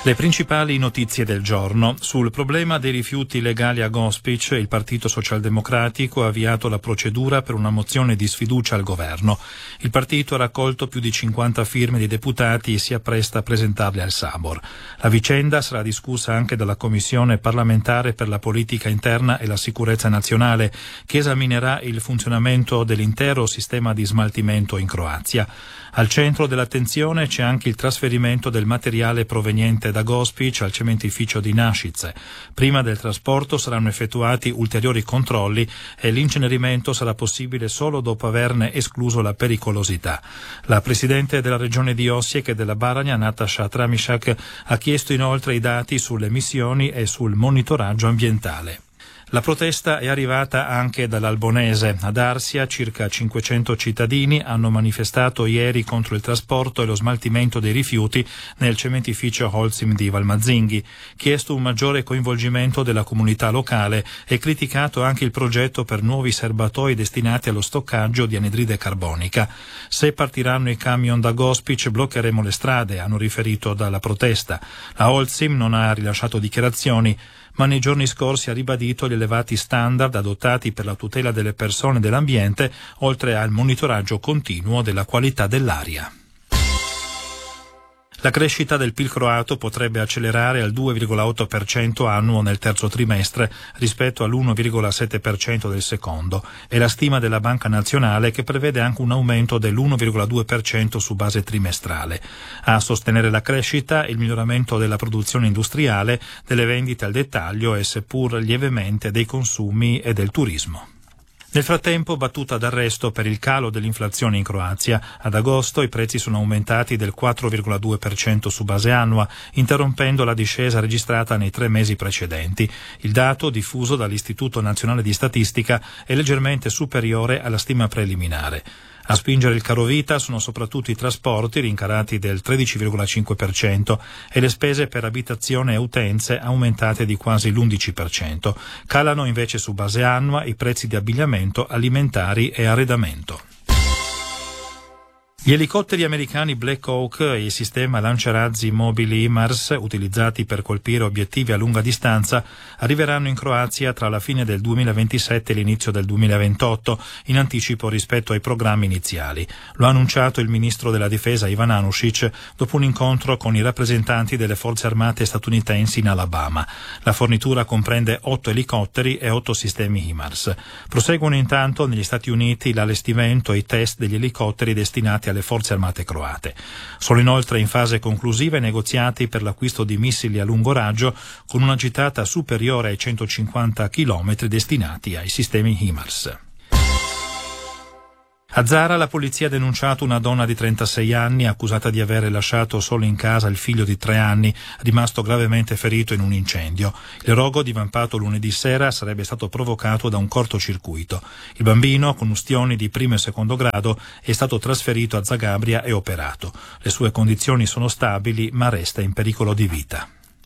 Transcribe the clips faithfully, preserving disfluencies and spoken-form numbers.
Le principali notizie del giorno. Sul problema dei rifiuti legali a Gospić, il Partito Socialdemocratico ha avviato la procedura per una mozione di sfiducia al governo. Il partito ha raccolto più di cinquanta firme di deputati e si appresta a presentarle al Sabor. La vicenda sarà discussa anche dalla Commissione parlamentare per la politica interna e la sicurezza nazionale, che esaminerà il funzionamento dell'intero sistema di smaltimento in Croazia. Al centro dell'attenzione c'è anche il trasferimento del materiale proveniente da Gospić al cementificio di Našice. Prima del trasporto saranno effettuati ulteriori controlli e l'incenerimento sarà possibile solo dopo averne escluso la pericolosità. La presidente della regione di Osijek e della Baranja, Nataša Tramišak, ha chiesto inoltre i dati sulle emissioni e sul monitoraggio ambientale. La protesta è arrivata anche dall'Albonese. Ad Arsia circa cinquecento cittadini hanno manifestato ieri contro il trasporto e lo smaltimento dei rifiuti nel cementificio Holcim di Valmazzinghi, chiesto un maggiore coinvolgimento della comunità locale e criticato anche il progetto per nuovi serbatoi destinati allo stoccaggio di anidride carbonica. Se partiranno i camion da Gospić bloccheremo le strade, hanno riferito dalla protesta. La Holcim non ha rilasciato dichiarazioni, ma nei giorni scorsi ha ribadito gli elevati standard adottati per la tutela delle persone e dell'ambiente, oltre al monitoraggio continuo della qualità dell'aria. La crescita del P I L croato potrebbe accelerare al due virgola otto per cento annuo nel terzo trimestre rispetto all'uno virgola sette per cento del secondo. È la stima della Banca Nazionale, che prevede anche un aumento dell'uno virgola due per cento su base trimestrale. A sostenere la crescita il miglioramento della produzione industriale, delle vendite al dettaglio e seppur lievemente dei consumi e del turismo. Nel frattempo, battuta d'arresto per il calo dell'inflazione in Croazia. Ad agosto i prezzi sono aumentati del quattro virgola due per cento su base annua, interrompendo la discesa registrata nei tre mesi precedenti. Il dato, diffuso dall'Istituto Nazionale di Statistica, è leggermente superiore alla stima preliminare. A spingere il carovita sono soprattutto i trasporti, rincarati del tredici virgola cinque per cento, e le spese per abitazione e utenze, aumentate di quasi l'undici per cento. Calano invece su base annua i prezzi di abbigliamento, alimentari e arredamento. Gli elicotteri americani Black Hawk e il sistema lanciarazzi mobili HIMARS, utilizzati per colpire obiettivi a lunga distanza, arriveranno in Croazia tra la fine del duemilaventisette e l'inizio del duemilaventotto, in anticipo rispetto ai programmi iniziali. Lo ha annunciato il ministro della difesa Ivan Anušić dopo un incontro con i rappresentanti delle forze armate statunitensi in Alabama. La fornitura comprende otto elicotteri e otto sistemi HIMARS. Proseguono intanto negli Stati Uniti l'allestimento e i test degli elicotteri destinati alle forze armate croate. Sono inoltre in fase conclusiva i negoziati per l'acquisto di missili a lungo raggio con una gittata superiore ai centocinquanta chilometri destinati ai sistemi HIMARS. A Zara la polizia ha denunciato una donna di trentasei anni accusata di aver lasciato solo in casa il figlio di tre anni, rimasto gravemente ferito in un incendio. Il rogo, divampato lunedì sera, sarebbe stato provocato da un cortocircuito. Il bambino, con ustioni di primo e secondo grado, è stato trasferito a Zagabria e operato. Le sue condizioni sono stabili, ma resta in pericolo di vita.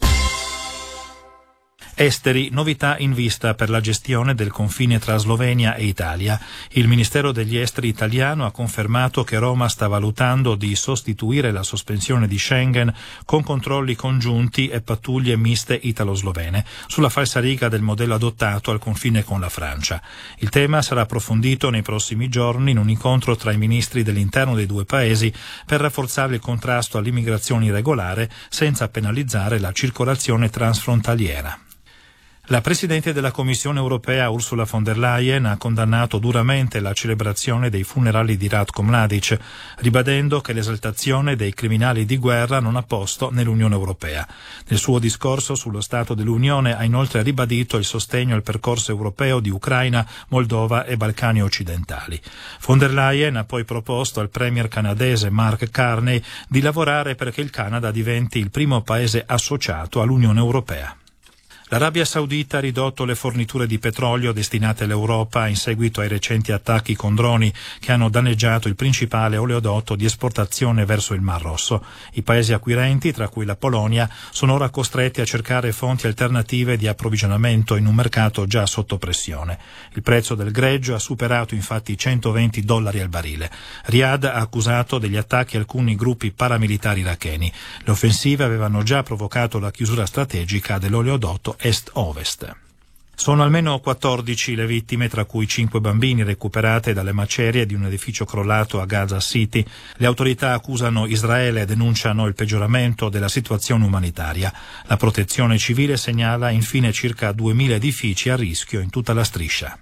Esteri, novità in vista per la gestione del confine tra Slovenia e Italia. Il Ministero degli Esteri italiano ha confermato che Roma sta valutando di sostituire la sospensione di Schengen con controlli congiunti e pattuglie miste italo-slovene sulla falsariga del modello adottato al confine con la Francia. Il tema sarà approfondito nei prossimi giorni in un incontro tra i ministri dell'interno dei due paesi per rafforzare il contrasto all'immigrazione irregolare senza penalizzare la circolazione transfrontaliera. La Presidente della Commissione europea Ursula von der Leyen ha condannato duramente la celebrazione dei funerali di Ratko Mladic, ribadendo che l'esaltazione dei criminali di guerra non ha posto nell'Unione europea. Nel suo discorso sullo Stato dell'Unione ha inoltre ribadito il sostegno al percorso europeo di Ucraina, Moldova e Balcani occidentali. Von der Leyen ha poi proposto al premier canadese Mark Carney di lavorare perché il Canada diventi il primo paese associato all'Unione europea. L'Arabia Saudita ha ridotto le forniture di petrolio destinate all'Europa in seguito ai recenti attacchi con droni che hanno danneggiato il principale oleodotto di esportazione verso il Mar Rosso. I paesi acquirenti, tra cui la Polonia, sono ora costretti a cercare fonti alternative di approvvigionamento in un mercato già sotto pressione. Il prezzo del greggio ha superato infatti i centoventi dollari al barile. Riyadh ha accusato degli attacchi alcuni gruppi paramilitari iracheni. Le offensive avevano già provocato la chiusura strategica dell'oleodotto est-ovest. Sono almeno quattordici le vittime, tra cui cinque bambini recuperate dalle macerie di un edificio crollato a Gaza City. Le autorità accusano Israele e denunciano il peggioramento della situazione umanitaria. La protezione civile segnala infine circa duemila edifici a rischio in tutta la striscia.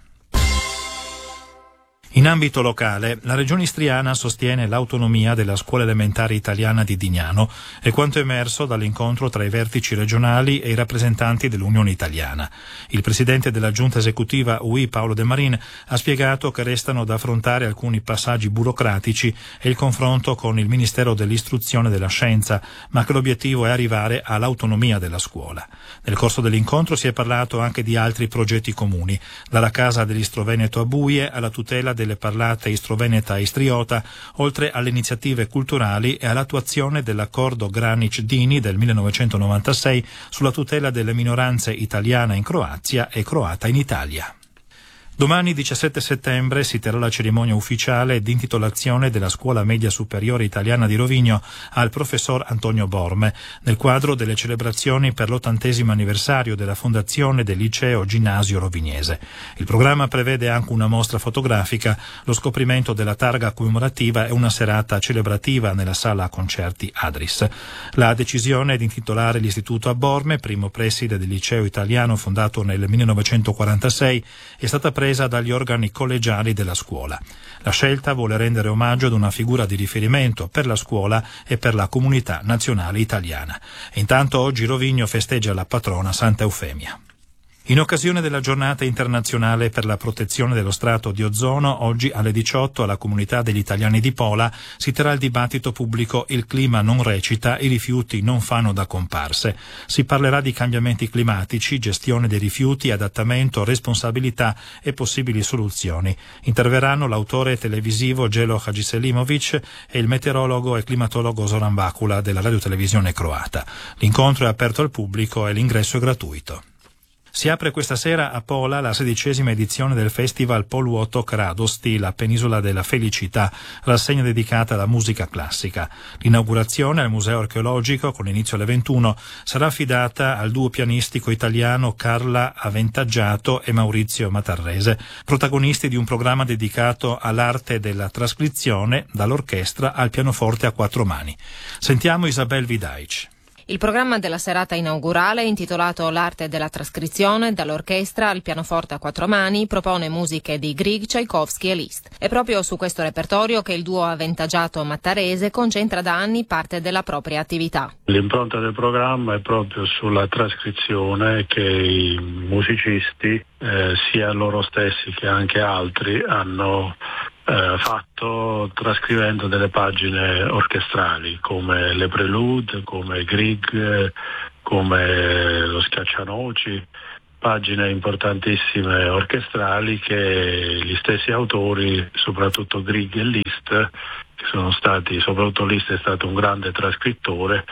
In ambito locale, la Regione Istriana sostiene l'autonomia della scuola elementare italiana di Dignano, è quanto emerso dall'incontro tra i vertici regionali e i rappresentanti dell'Unione Italiana. Il presidente della giunta esecutiva U I, Paolo De Marin, ha spiegato che restano da affrontare alcuni passaggi burocratici e il confronto con il Ministero dell'Istruzione e della Scienza, ma che l'obiettivo è arrivare all'autonomia della scuola. Nel corso dell'incontro si è parlato anche di altri progetti comuni, dalla Casa dell'Istro-Veneto a Buie alla tutela delle parlate istro-veneta e istriota, oltre alle iniziative culturali e all'attuazione dell'accordo Granic-Dini del millenovecentonovantasei sulla tutela delle minoranze italiana in Croazia e croata in Italia. Domani diciassette settembre si terrà la cerimonia ufficiale di intitolazione della Scuola Media Superiore Italiana di Rovigno al professor Antonio Borme, nel quadro delle celebrazioni per l'ottantesimo anniversario della fondazione del liceo ginnasio rovignese. Il programma prevede anche una mostra fotografica, lo scoprimento della targa commemorativa e una serata celebrativa nella sala concerti Adris. La decisione di intitolare l'istituto a Borme, primo preside del liceo italiano fondato nel millenovecentoquarantasei, è stata presa dagli organi collegiali della scuola. La scelta vuole rendere omaggio ad una figura di riferimento per la scuola e per la comunità nazionale italiana. E intanto oggi Rovigno festeggia la patrona Santa Eufemia. In occasione della giornata internazionale per la protezione dello strato di ozono, oggi alle diciotto alla comunità degli italiani di Pola si terrà il dibattito pubblico Il clima non recita, i rifiuti non fanno da comparse. Si parlerà di cambiamenti climatici, gestione dei rifiuti, adattamento, responsabilità e possibili soluzioni. Interverranno l'autore televisivo Gelo Hadžiselimović e il meteorologo e climatologo Zoran Vakula della radiotelevisione croata. L'incontro è aperto al pubblico e l'ingresso è gratuito. Si apre questa sera a Pola la sedicesima edizione del festival Poluotok Radosti, la penisola della felicità, rassegna dedicata alla musica classica. L'inaugurazione al Museo Archeologico, con inizio alle ventuno, sarà affidata al duo pianistico italiano Carla Aventaggiato e Maurizio Matarrese, protagonisti di un programma dedicato all'arte della trascrizione, dall'orchestra al pianoforte a quattro mani. Sentiamo Isabel Vidaic. Il programma della serata inaugurale, intitolato L'arte della trascrizione, dall'orchestra al pianoforte a quattro mani, propone musiche di Grieg, Tchaikovsky e Liszt. È proprio su questo repertorio che il duo avvantaggiato mattarese concentra da anni parte della propria attività. L'impronta del programma è proprio sulla trascrizione che i musicisti, eh, sia loro stessi che anche altri, hanno Eh, fatto trascrivendo delle pagine orchestrali come le Prelude, come Grieg, come lo Schiaccianoci, pagine importantissime orchestrali che gli stessi autori, soprattutto Grieg e Liszt, che sono stati, soprattutto Liszt è stato un grande trascrittore,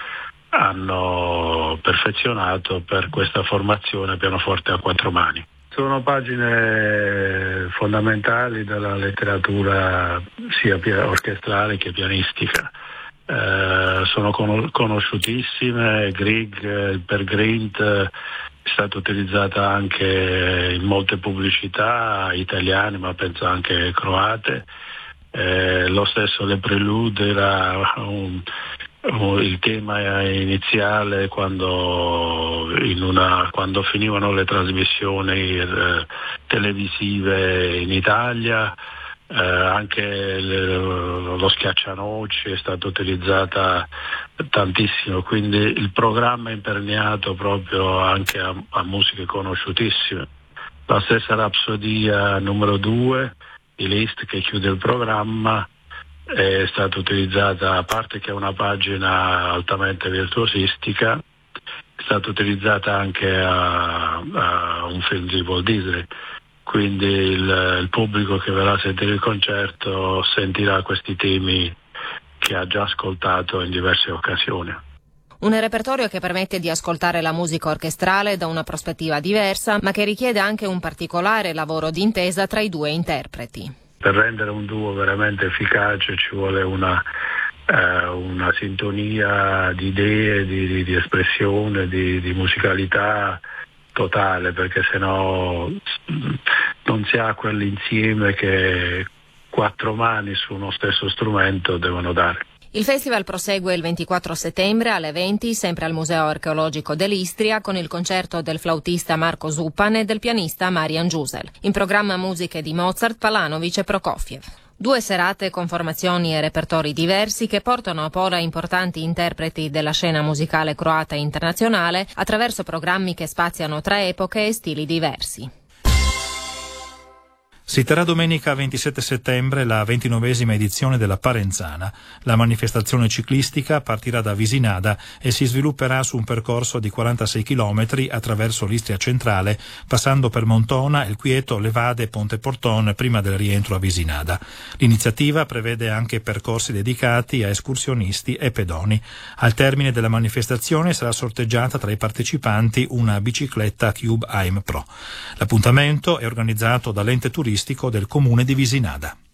hanno perfezionato per questa formazione pianoforte a quattro mani. Sono pagine fondamentali della letteratura sia orchestrale che pianistica. Eh, sono conosciutissime. Grieg, per Grint, è stata utilizzata anche in molte pubblicità italiane, ma penso anche croate. Eh, lo stesso Le Prelude era un il tema iniziale quando, in una, quando finivano le trasmissioni eh, televisive in Italia, eh, anche le, lo Schiaccianoci è stato utilizzato tantissimo, quindi il programma è imperniato proprio anche a, a musiche conosciutissime. La stessa Rapsodia numero due di Liszt, che chiude il programma, è stata utilizzata, a parte che è una pagina altamente virtuosistica, è stata utilizzata anche a, a un film di Walt Disney, quindi il, il pubblico che verrà a sentire il concerto sentirà questi temi che ha già ascoltato in diverse occasioni. Un repertorio che permette di ascoltare la musica orchestrale da una prospettiva diversa, ma che richiede anche un particolare lavoro d'intesa tra i due interpreti. Per rendere un duo veramente efficace ci vuole una, eh, una sintonia di idee, di, di, di espressione, di, di musicalità totale, perché sennò non si ha quell'insieme che quattro mani su uno stesso strumento devono dare. Il festival prosegue il ventiquattro settembre alle venti, sempre al Museo Archeologico dell'Istria, con il concerto del flautista Marco Zupan e del pianista Marian Giusel. In programma musiche di Mozart, Palanovic e Prokofiev. Due serate con formazioni e repertori diversi che portano a Pola importanti interpreti della scena musicale croata e internazionale attraverso programmi che spaziano tra epoche e stili diversi. Si terrà domenica ventisette settembre la ventinovesima edizione della Parenzana. La manifestazione ciclistica partirà da Visinada e si svilupperà su un percorso di quarantasei chilometri attraverso l'Istria centrale, passando per Montona, El Quieto, Levade e Ponte Porton prima del rientro a Visinada. L'iniziativa prevede anche percorsi dedicati a escursionisti e pedoni. Al termine della manifestazione sarà sorteggiata tra i partecipanti una bicicletta Cube Aim Pro. L'appuntamento è organizzato dall'ente turistico del comune di Visinada.